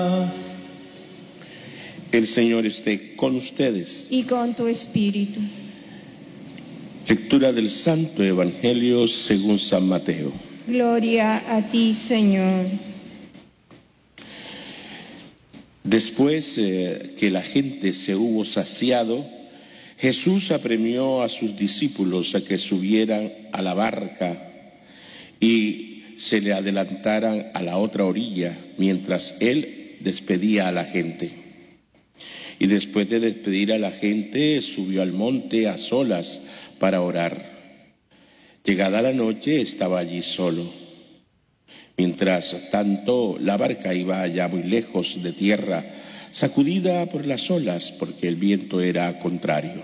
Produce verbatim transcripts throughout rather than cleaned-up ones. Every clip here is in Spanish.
El Señor esté con ustedes. Y con tu espíritu. Lectura del Santo Evangelio según San Mateo. Gloria a ti, Señor. Después eh, que la gente se hubo saciado, Jesús apremió a sus discípulos a que subieran a la barca y se le adelantaran a la otra orilla mientras él despedía a la gente. Y después de despedir a la gente, subió al monte a solas para orar. Llegada la noche, estaba allí solo. Mientras tanto, la barca iba ya muy lejos de tierra, sacudida por las olas, porque el viento era contrario.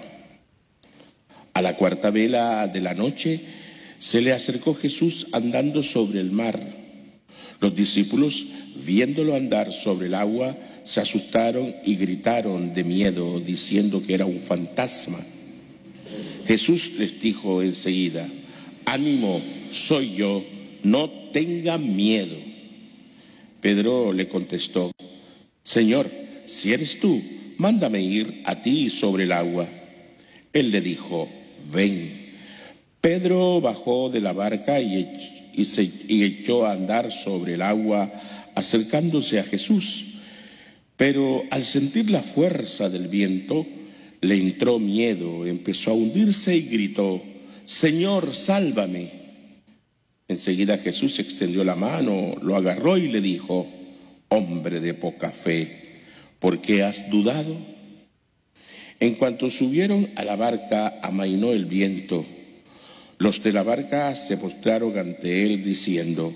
A la cuarta vela de la noche, se le acercó Jesús andando sobre el mar. Los discípulos, viéndolo andar sobre el agua, se asustaron y gritaron de miedo, diciendo que era un fantasma. Jesús les dijo enseguida: «Ánimo, soy yo, no tengan miedo». Pedro le contestó: «Señor, si eres tú, mándame ir a ti sobre el agua». Él le dijo: «Ven». Pedro bajó de la barca y, y, se, y echó a andar sobre el agua, acercándose a Jesús. Pero al sentir la fuerza del viento, le entró miedo, empezó a hundirse y gritó: «Señor, sálvame». Enseguida Jesús extendió la mano, lo agarró y le dijo: «Hombre de poca fe, ¿por qué has dudado?». En cuanto subieron a la barca, amainó el viento. Los de la barca se postraron ante él diciendo: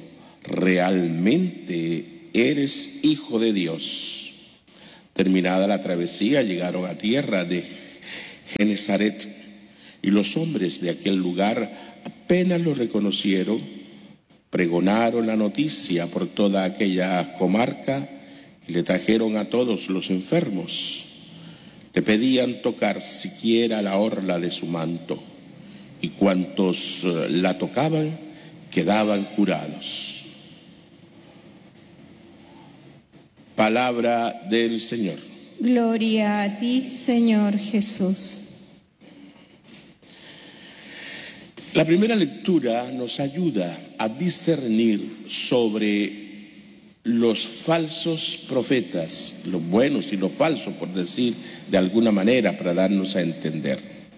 «Realmente eres Hijo de Dios». Terminada la travesía, llegaron a tierra de Genesaret, y los hombres de aquel lugar apenas lo reconocieron, pregonaron la noticia por toda aquella comarca y le trajeron a todos los enfermos. Le pedían tocar siquiera la orla de su manto, y cuantos la tocaban quedaban curados. Palabra del Señor. Gloria a ti, Señor Jesús. La primera lectura nos ayuda a discernir sobre los falsos profetas, los buenos y los falsos, por decir de alguna manera, para darnos a entender.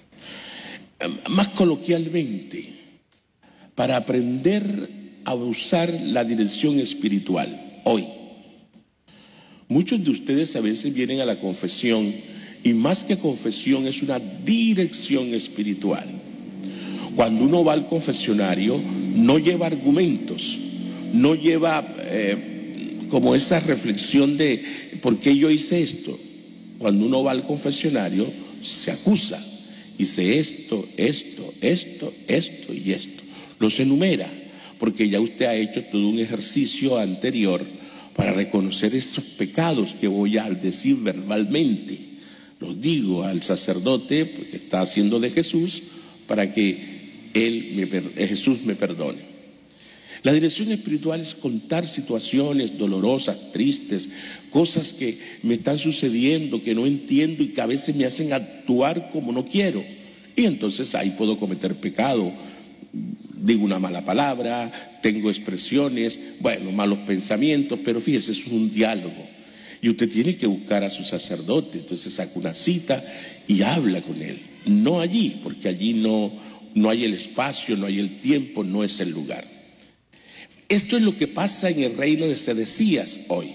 Más coloquialmente, para aprender a usar la dirección espiritual hoy. Muchos de ustedes a veces vienen a la confesión y más que confesión es una dirección espiritual. Cuando uno va al confesionario no lleva argumentos, no lleva eh, como esa reflexión de ¿por qué yo hice esto? Cuando uno va al confesionario se acusa, hice esto, esto, esto, esto y esto. Los enumera porque ya usted ha hecho todo un ejercicio anterior para reconocer esos pecados que voy a decir verbalmente. Los digo al sacerdote que está haciendo de Jesús para que él me, Jesús me perdone. La dirección espiritual es contar situaciones dolorosas, tristes, cosas que me están sucediendo, que no entiendo y que a veces me hacen actuar como no quiero. Y entonces ahí puedo cometer pecado. Digo una mala palabra, tengo expresiones, bueno, malos pensamientos, pero fíjese, es un diálogo. Y usted tiene que buscar a su sacerdote, entonces saca una cita y habla con él. No allí, porque allí no, no hay el espacio, no hay el tiempo, no es el lugar. Esto es lo que pasa en el reino de Sedecías hoy.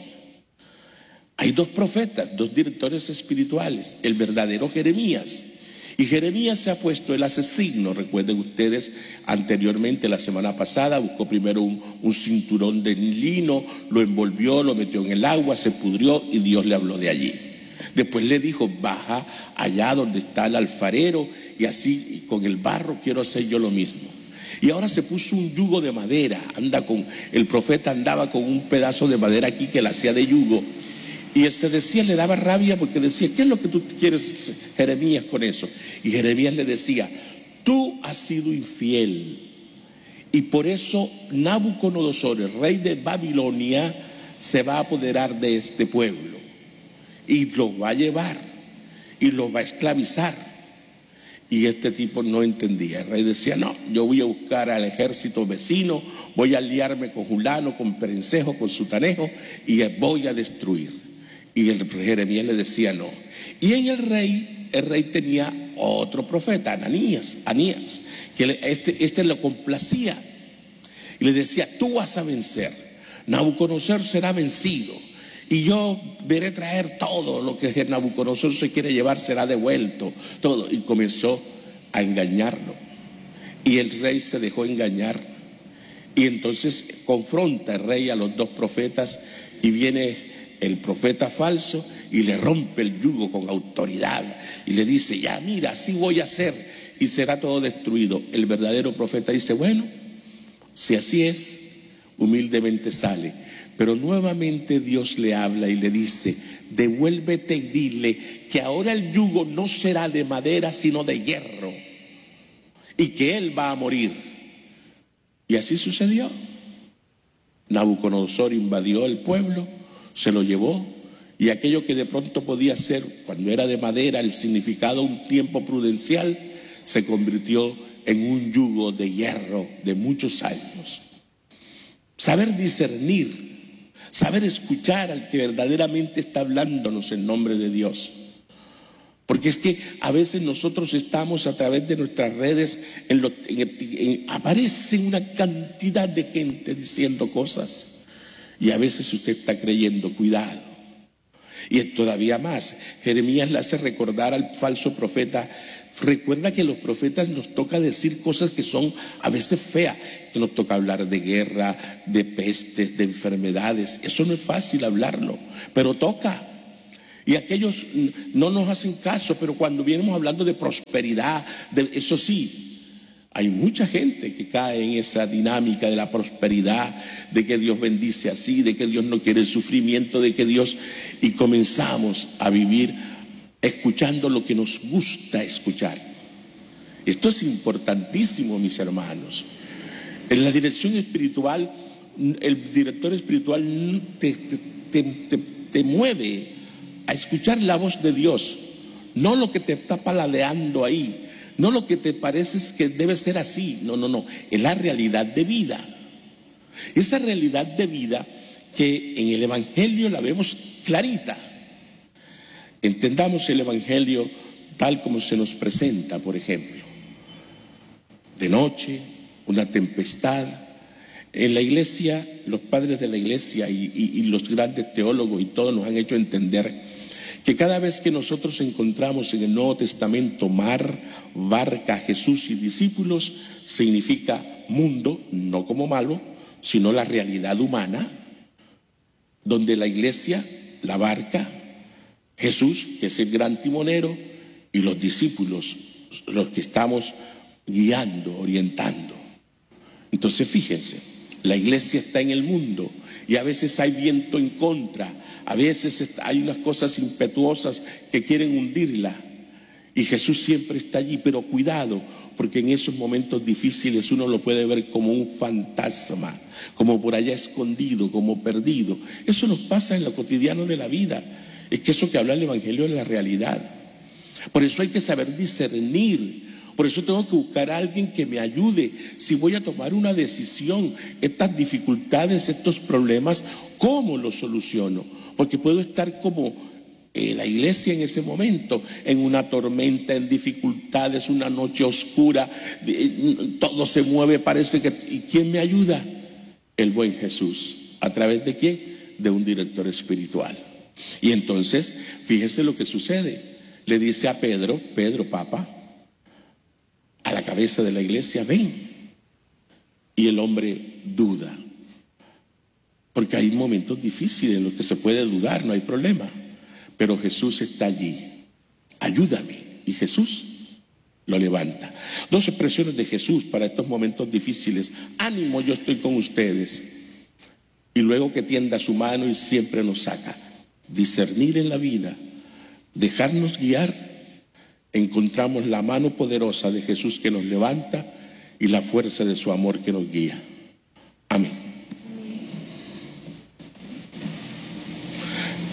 Hay dos profetas, dos directores espirituales, el verdadero Jeremías. Y Jeremías se ha puesto el asesino. Recuerden ustedes, anteriormente, la semana pasada, buscó primero un, un cinturón de lino, lo envolvió, lo metió en el agua, se pudrió y Dios le habló de allí. Después le dijo: baja allá donde está el alfarero y así con el barro quiero hacer yo lo mismo. Y ahora se puso un yugo de madera, anda con, el profeta andaba con un pedazo de madera aquí que la hacía de yugo. Y él se decía, le daba rabia porque decía: ¿qué es lo que tú quieres, Jeremías, con eso? Y Jeremías le decía: tú has sido infiel. Y por eso Nabucodonosor, el rey de Babilonia, se va a apoderar de este pueblo y los va a llevar y los va a esclavizar. Y este tipo no entendía. El rey decía, no, yo voy a buscar al ejército vecino, voy a aliarme con Julano, con Perencejo, con Sutanejo y voy a destruir. Y el Jeremías le decía no. Y en el rey, el rey tenía otro profeta, Ananías, Anías, que este, este lo complacía. Y le decía, tú vas a vencer, Nabucodonosor será vencido. Y yo veré traer todo lo que Nabucodonosor se quiere llevar, será devuelto, todo. Y comenzó a engañarlo. Y el rey se dejó engañar. Y entonces confronta el rey a los dos profetas y viene el profeta falso y le rompe el yugo con autoridad. Y le dice, ya mira, así voy a hacer y será todo destruido. El verdadero profeta dice, bueno, si así es, humildemente sale. Pero nuevamente Dios le habla y le dice, devuélvete y dile que ahora el yugo no será de madera sino de hierro y que él va a morir. Y así sucedió. Nabucodonosor invadió el pueblo, se lo llevó y aquello que de pronto podía ser, cuando era de madera, el significado un tiempo prudencial, se convirtió en un yugo de hierro de muchos años. Saber discernir, saber escuchar al que verdaderamente está hablándonos en nombre de Dios. Porque es que a veces nosotros estamos a través de nuestras redes, en lo, en, en, aparece una cantidad de gente diciendo cosas y a veces usted está creyendo, cuidado. Y todavía más, Jeremías le hace recordar al falso profeta, recuerda que los profetas nos toca decir cosas que son a veces feas, que nos toca hablar de guerra, de pestes, de enfermedades. Eso no es fácil hablarlo, pero toca. Y aquellos no nos hacen caso, pero cuando vienes hablando de prosperidad, de, eso sí, hay mucha gente que cae en esa dinámica de la prosperidad, de que Dios bendice así, de que Dios no quiere el sufrimiento, de que Dios... Y comenzamos a vivir escuchando lo que nos gusta escuchar. Esto es importantísimo, mis hermanos. En la dirección espiritual, el director espiritual te, te, te, te, te mueve a escuchar la voz de Dios, no lo que te está paladeando ahí, no lo que te parece es que debe ser así, no, no, no, es la realidad de vida. Esa realidad de vida que en el Evangelio la vemos clarita. Entendamos el Evangelio tal como se nos presenta, por ejemplo. De noche, una tempestad. En la iglesia, los padres de la iglesia y, y, y los grandes teólogos y todos nos han hecho entender que cada vez que nosotros encontramos en el Nuevo Testamento mar, barca, Jesús y discípulos, significa mundo, no como malo, sino la realidad humana, donde la iglesia, la barca, Jesús, que es el gran timonero, y los discípulos, los que estamos guiando, orientando. Entonces fíjense, la iglesia está en el mundo y a veces hay viento en contra, a veces hay unas cosas impetuosas que quieren hundirla y Jesús siempre está allí, pero cuidado, porque en esos momentos difíciles uno lo puede ver como un fantasma, como por allá escondido, como perdido. Eso nos pasa en lo cotidiano de la vida. Es que eso que habla el Evangelio es la realidad. Por eso hay que saber discernir. Por eso tengo que buscar a alguien que me ayude. Si voy a tomar una decisión, estas dificultades, estos problemas, ¿cómo los soluciono? Porque puedo estar como eh, la iglesia en ese momento, en una tormenta, en dificultades, una noche oscura, eh, todo se mueve, parece que... ¿Y quién me ayuda? El buen Jesús. ¿A través de quién? De un director espiritual. Y entonces, fíjese lo que sucede. Le dice a Pedro, Pedro, Papa, a la cabeza de la iglesia, ven. Y el hombre duda. Porque hay momentos difíciles en los que se puede dudar, no hay problema. Pero Jesús está allí. Ayúdame. Y Jesús lo levanta. Dos expresiones de Jesús para estos momentos difíciles. Ánimo, yo estoy con ustedes. Y luego que tienda su mano y siempre nos saca. Discernir en la vida, dejarnos guiar. Encontramos la mano poderosa de Jesús que nos levanta y la fuerza de su amor que nos guía. Amén.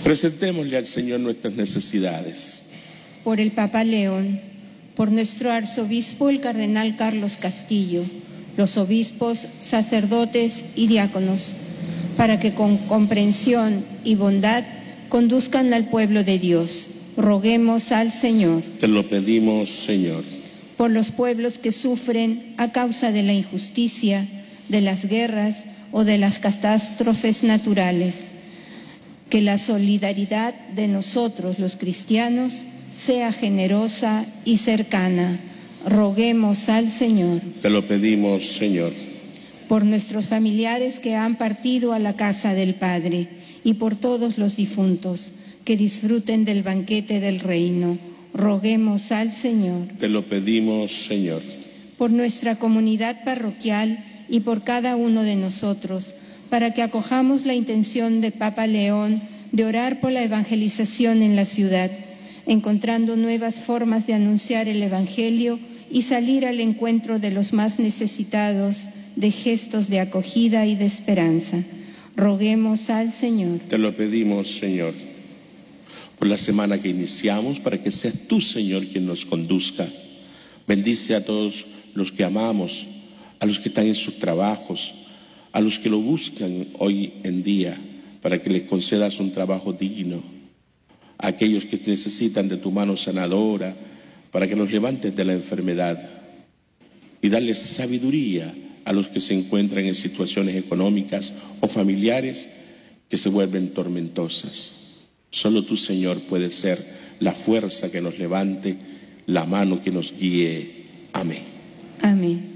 Presentémosle al Señor nuestras necesidades. Por el Papa León, por nuestro arzobispo el cardenal Carlos Castillo, los obispos, sacerdotes y diáconos, para que con comprensión y bondad conduzcan al pueblo de Dios. Roguemos al Señor. Te lo pedimos, Señor. Por los pueblos que sufren a causa de la injusticia, de las guerras o de las catástrofes naturales. Que la solidaridad de nosotros, los cristianos, sea generosa y cercana. Roguemos al Señor. Te lo pedimos, Señor. Por nuestros familiares que han partido a la casa del Padre y por todos los difuntos que disfruten del banquete del reino. Roguemos al Señor. Te lo pedimos, Señor. Por nuestra comunidad parroquial y por cada uno de nosotros, para que acojamos la intención de Papa León de orar por la evangelización en la ciudad, encontrando nuevas formas de anunciar el Evangelio y salir al encuentro de los más necesitados de gestos de acogida y de esperanza. Roguemos al Señor. Te lo pedimos, Señor. Por la semana que iniciamos, para que seas tú, Señor, quien nos conduzca. Bendice a todos los que amamos, a los que están en sus trabajos, a los que lo buscan hoy en día, para que les concedas un trabajo digno. A aquellos que necesitan de tu mano sanadora, para que los levantes de la enfermedad. Y darles sabiduría a los que se encuentran en situaciones económicas o familiares que se vuelven tormentosas. Solo tú, Señor, puedes ser la fuerza que nos levante, la mano que nos guíe. Amén. Amén.